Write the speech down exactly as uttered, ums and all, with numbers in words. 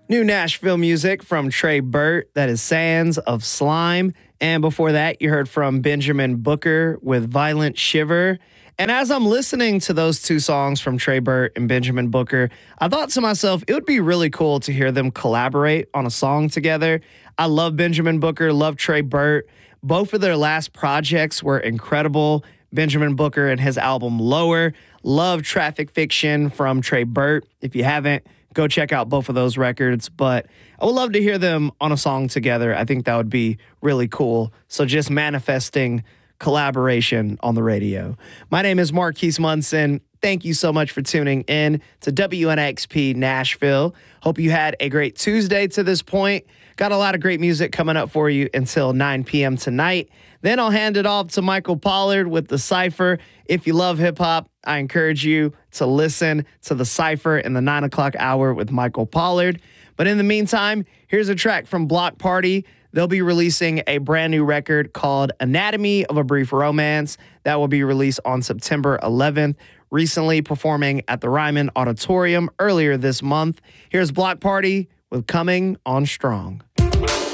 New Nashville music from Trey Burt, that is Sands of Slime. And before that, you heard from Benjamin Booker with Violent Shiver. And as I'm listening to those two songs from Trey Burt and Benjamin Booker, I thought to myself, it would be really cool to hear them collaborate on a song together. I love Benjamin Booker, love Trey Burt. Both of their last projects were incredible. Benjamin Booker and his album Lower. Love Traffic Fiction from Trey Burt. If you haven't, go check out both of those records. But I would love to hear them on a song together. I think that would be really cool. So just manifesting collaboration on the radio. My name is Marquise Munson. Thank you so much for tuning in to W N X P Nashville. Hope you had a great Tuesday to this point. Got a lot of great music coming up for you until nine p.m. tonight. Then I'll hand it off to Michael Pollard with The Cypher. If you love hip-hop, I encourage you to listen to The Cypher in the nine o'clock hour with Michael Pollard. But in the meantime, here's a track from Block Party. They'll be releasing a brand new record called Anatomy of a Brief Romance that will be released on September eleventh. Recently performing at the Ryman Auditorium earlier this month. Here's Block Party with Coming on Strong.